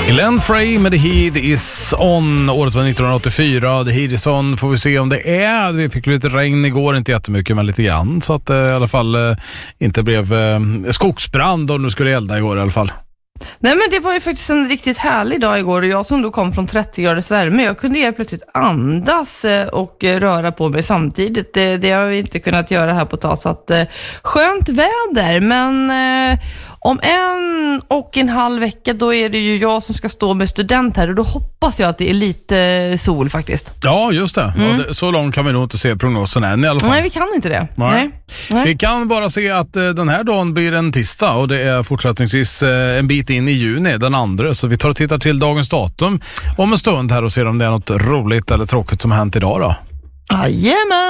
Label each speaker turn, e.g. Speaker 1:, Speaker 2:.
Speaker 1: Glenn Frey med The Heat Is On. Året var 1984. The Heat Is On får vi se om det är. Vi fick lite regn igår, inte jättemycket men lite grann. Så att det i alla fall inte blev skogsbrand om du skulle elda igår i alla fall.
Speaker 2: Nej, men det var ju faktiskt en riktigt härlig dag igår. Och jag som då kom från 30 graders värme, jag kunde helt plötsligt andas och röra på mig samtidigt. Det har vi inte kunnat göra här på ett tag. Så att skönt väder. Men om 1,5 vecka då är det ju jag som ska stå med student här. Och då hoppas jag att det är lite sol faktiskt.
Speaker 1: Ja, just det. Ja, så långt kan vi nog inte se prognosen än i alla fall.
Speaker 2: Nej, vi kan inte det.
Speaker 1: Nej. Vi kan bara se att den här dagen blir en tisdag och det är fortsättningsvis en bit in i juni, den andra. Så vi tar och tittar till dagens datum om en stund här och ser om det är något roligt eller tråkigt som har hänt idag då.
Speaker 2: Jajamän!